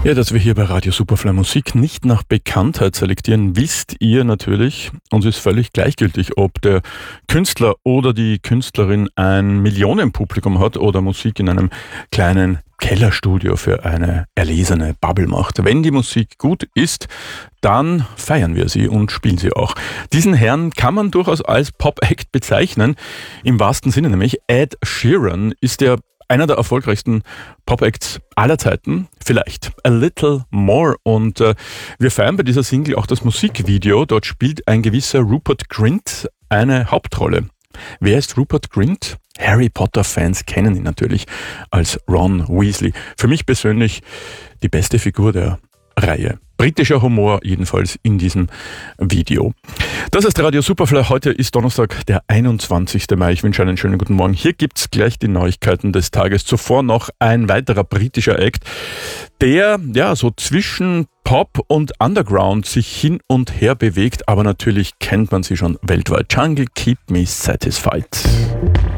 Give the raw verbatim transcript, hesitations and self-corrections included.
Ja, dass wir hier bei Radio Superfly Musik nicht nach Bekanntheit selektieren, wisst ihr natürlich. Uns ist völlig gleichgültig, ob der Künstler oder die Künstlerin ein Millionenpublikum hat oder Musik in einem kleinen Kellerstudio für eine erlesene Bubble macht. Wenn die Musik gut ist, dann feiern wir sie und spielen sie auch. Diesen Herrn kann man durchaus als Pop-Act bezeichnen, im wahrsten Sinne nämlich. Ed Sheeran ist der einer der erfolgreichsten Pop-Acts aller Zeiten, vielleicht A Little More. Und äh, wir feiern bei dieser Single auch das Musikvideo. Dort spielt ein gewisser Rupert Grint eine Hauptrolle. Wer ist Rupert Grint? Harry Potter-Fans kennen ihn natürlich als Ron Weasley. Für mich persönlich die beste Figur der Reihe. Britischer Humor jedenfalls in diesem Video. Das ist Radio Superfly. Heute ist Donnerstag, der einundzwanzigste Mai. Ich wünsche einen schönen guten Morgen. Hier gibt's gleich die Neuigkeiten des Tages. Zuvor noch ein weiterer britischer Act, der ja so zwischen Pop und Underground sich hin und her bewegt, aber natürlich kennt man sie schon weltweit. Jungle Keep Me Satisfied.